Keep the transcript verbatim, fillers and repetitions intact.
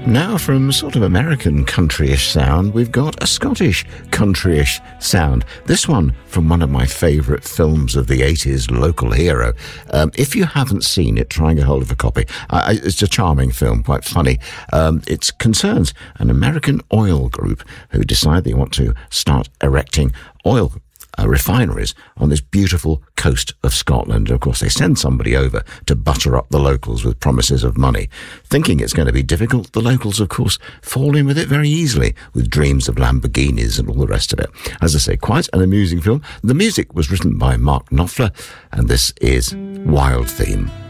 Now, from sort of American countryish sound, we've got a Scottish countryish sound. This one from one of my favourite films of the eighties, Local Hero. Um, if you haven't seen it, try and get hold of a copy. Uh, it's a charming film, quite funny. Um, it concerns an American oil group who decide they want to start erecting oil Uh, refineries on this beautiful coast of Scotland. Of course, they send somebody over to butter up the locals with promises of money. Thinking it's going to be difficult, the locals, of course, fall in with it very easily, with dreams of Lamborghinis and all the rest of it. As I say, quite an amusing film. The music was written by Mark Knopfler, and this is Wild Theme.